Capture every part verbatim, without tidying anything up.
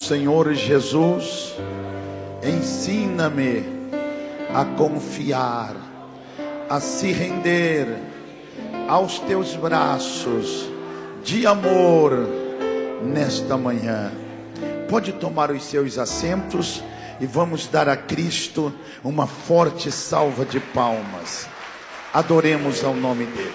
Senhor Jesus, ensina-me a confiar, a se render aos teus braços de amor nesta manhã. Pode tomar os seus assentos e vamos dar a Cristo uma forte salva de palmas. Adoremos ao nome dele.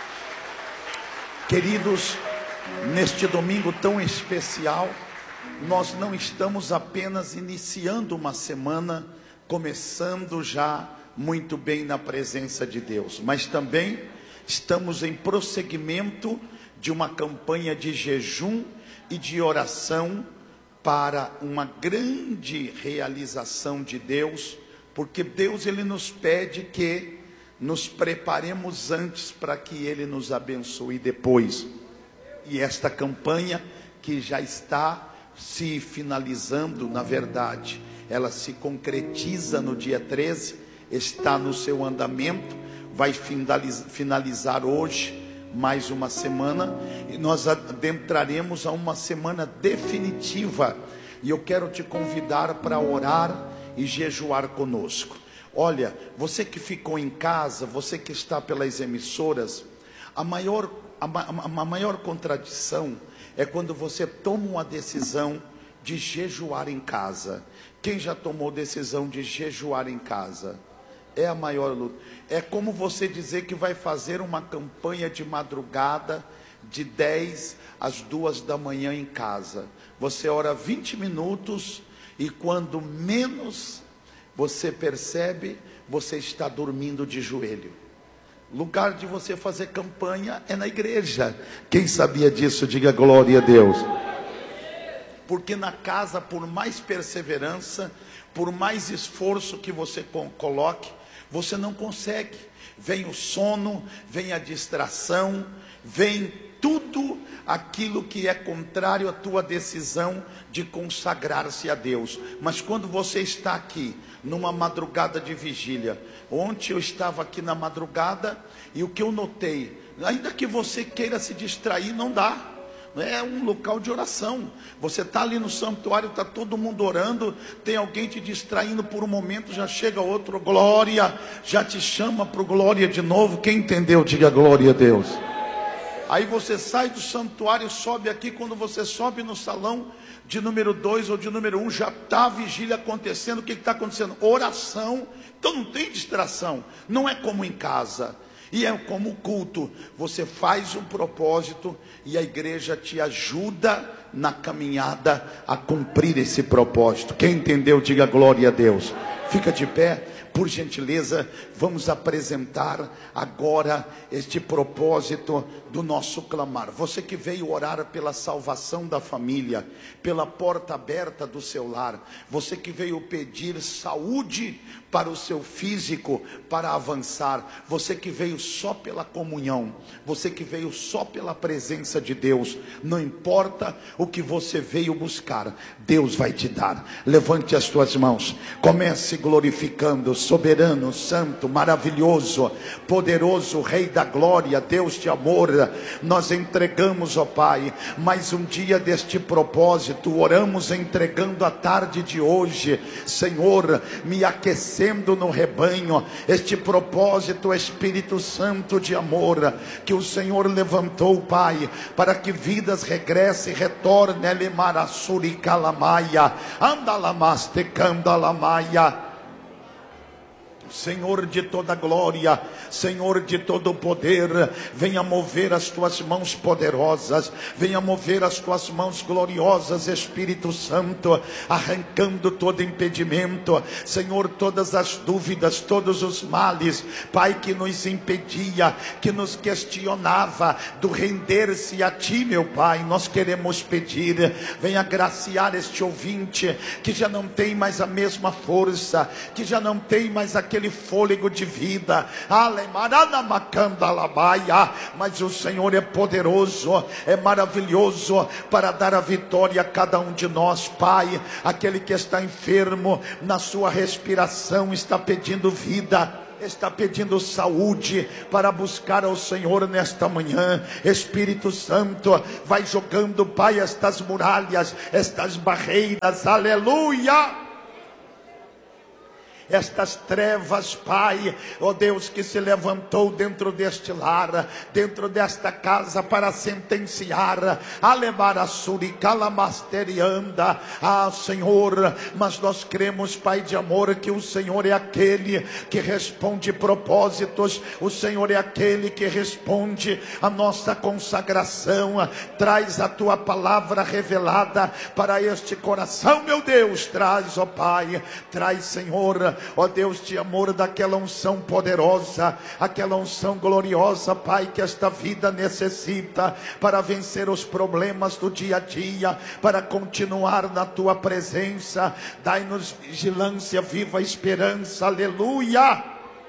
Queridos, neste domingo tão especial, nós não estamos apenas iniciando uma semana, começando já muito bem na presença de Deus, mas também estamos em prosseguimento de uma campanha de jejum e de oração para uma grande realização de Deus, porque Deus ele nos pede que nos preparemos antes para que Ele nos abençoe depois. E esta campanha que já está se finalizando, na verdade, ela se concretiza no dia treze, está no seu andamento, vai finalizar hoje mais uma semana, e nós adentraremos a uma semana definitiva, e eu quero te convidar para orar e jejuar conosco. Olha, você que ficou em casa, você que está pelas emissoras, a maior, a, a maior contradição é quando você toma uma decisão de jejuar em casa. Quem já tomou decisão de jejuar em casa? É a maior luta. É como você dizer que vai fazer uma campanha de madrugada de dez às duas da manhã em casa. Você ora vinte minutos e quando menos você percebe, você está dormindo de joelho. Lugar de você fazer campanha é na igreja. Quem sabia disso, diga glória a Deus. Porque na casa, por mais perseverança, por mais esforço que você coloque, você não consegue. Vem o sono, vem a distração, vem tudo aquilo que é contrário à tua decisão de consagrar-se a Deus. Mas quando você está aqui, numa madrugada de vigília, ontem eu estava aqui na madrugada, e o que eu notei, ainda que você queira se distrair, não dá. É um local de oração. Você está ali no santuário, está todo mundo orando, tem alguém te distraindo por um momento, já chega outro, glória, já te chama para o glória de novo. Quem entendeu, diga glória a Deus. Aí você sai do santuário, sobe aqui, quando você sobe no salão de número dois ou de número um, já está a vigília acontecendo. O que está acontecendo? Oração. Então não tem distração, não é como em casa. E é como o culto, você faz um propósito e a igreja te ajuda na caminhada a cumprir esse propósito. Quem entendeu, diga glória a Deus. Fica de pé, por gentileza, vamos apresentar agora este propósito do nosso clamar. Você que veio orar pela salvação da família, pela porta aberta do seu lar, você que veio pedir saúde para o seu físico, para avançar, você que veio só pela comunhão, você que veio só pela presença de Deus, não importa o que você veio buscar, Deus vai te dar. Levante as tuas mãos, comece glorificando, soberano, santo, maravilhoso, poderoso, Rei da glória, Deus de amor. Nós entregamos, ó Pai, mais um dia deste propósito, oramos entregando a tarde de hoje, Senhor, me aquecendo no rebanho, este propósito, Espírito Santo de amor, que o Senhor levantou, Pai, para que vidas regressem, retornem, Elemarassuri Calamaia, Andalamaste Candalamaia. Senhor de toda glória, Senhor de todo poder, venha mover as tuas mãos poderosas, venha mover as tuas mãos gloriosas, Espírito Santo, arrancando todo impedimento, Senhor, todas as dúvidas, todos os males, Pai, que nos impedia, que nos questionava do render-se a Ti, meu Pai, nós queremos pedir, venha agraciar este ouvinte, que já não tem mais a mesma força, que já não tem mais aquele fôlego de vida, mas o Senhor é poderoso, é maravilhoso para dar a vitória a cada um de nós, Pai. Aquele que está enfermo na sua respiração está pedindo vida, está pedindo saúde para buscar ao Senhor nesta manhã. Espírito Santo, vai jogando, Pai, estas muralhas, estas barreiras, aleluia, estas trevas, Pai, ó Deus, que se levantou dentro deste lar, dentro desta casa, para sentenciar, alebarasuricalasterianda, ah Senhor, mas nós cremos, Pai de amor, que o Senhor é aquele que responde propósitos, o Senhor é aquele que responde a nossa consagração. Traz a tua palavra revelada para este coração, meu Deus, traz, ó Pai, traz, Senhor, ó Deus de amor, daquela unção poderosa, aquela unção gloriosa, Pai, que esta vida necessita para vencer os problemas do dia a dia, para continuar na tua presença. Dai-nos vigilância, viva a esperança, aleluia.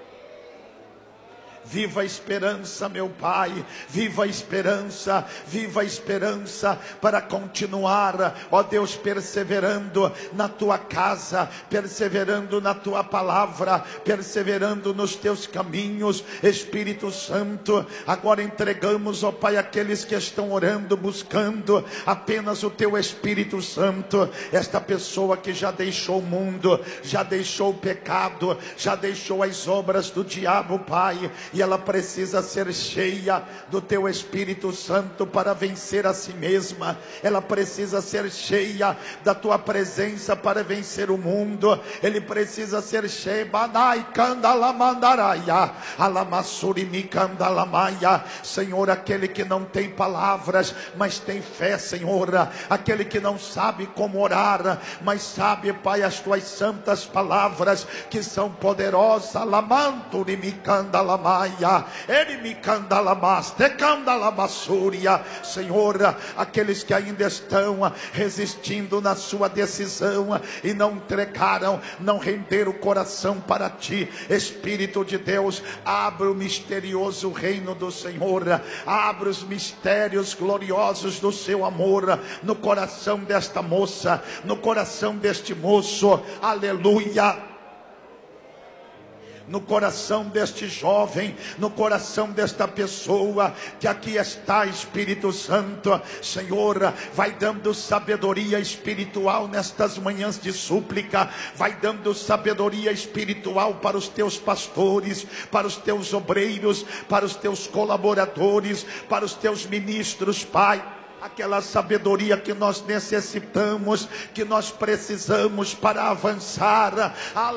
Viva a esperança, meu Pai, viva a esperança, viva a esperança para continuar, ó Deus, perseverando na tua casa, perseverando na tua palavra, perseverando nos teus caminhos. Espírito Santo, agora entregamos, ó Pai, aqueles que estão orando, buscando apenas o teu Espírito Santo, esta pessoa que já deixou o mundo, já deixou o pecado, já deixou as obras do diabo, Pai, e ela precisa ser cheia do teu Espírito Santo para vencer a si mesma. Ela precisa ser cheia da tua presença para vencer o mundo. Ele precisa ser cheio, Senhor, aquele que não tem palavras, mas tem fé, Senhor, aquele que não sabe como orar, mas sabe, Pai, as tuas santas palavras que são poderosas. Lamanturi mi candalamaya, ele me candalamaste, candalamassúria. Senhor, aqueles que ainda estão resistindo na sua decisão e não entregaram, não renderam o coração para ti, Espírito de Deus, abre o misterioso reino do Senhor, abre os mistérios gloriosos do seu amor no coração desta moça, no coração deste moço, aleluia, no coração deste jovem, no coração desta pessoa que aqui está. Espírito Santo, Senhor, vai dando sabedoria espiritual nestas manhãs de súplica, vai dando sabedoria espiritual para os teus pastores, para os teus obreiros, para os teus colaboradores, para os teus ministros, Pai. Aquela sabedoria que nós necessitamos, que nós precisamos para avançar.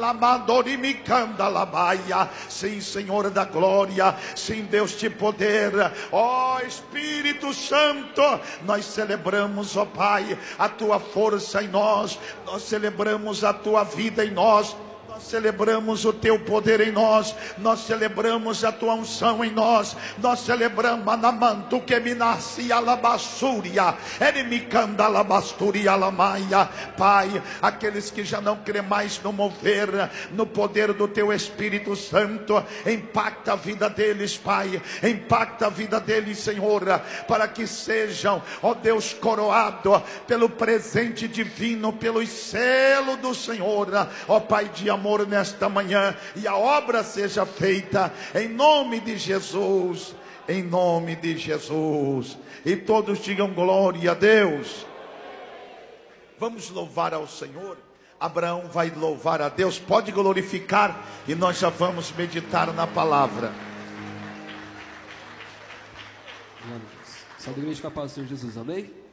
Sim, Senhor da glória, sim, Deus de poder, ó Espírito Santo, nós celebramos, ó Pai, a tua força em nós, nós celebramos a tua vida em nós, nós celebramos o teu poder em nós, nós celebramos a tua unção em nós, nós celebramos anamanto que me nasce alabassúria, ele me canda alabasturia alamaia. Pai, aqueles que já não crê mais no mover, no poder do teu Espírito Santo, impacta a vida deles, Pai, impacta a vida deles, Senhor, para que sejam, ó Deus, coroados pelo presente divino, pelo selo do Senhor, ó Pai de amor, nesta manhã, e a obra seja feita em nome de Jesus, em nome de Jesus, e todos digam glória a Deus. Vamos louvar ao Senhor. Abraão vai louvar a Deus, pode glorificar, e nós já vamos meditar na palavra. Glória a Deus. Salve a igreja com a paz do Senhor Jesus, amém?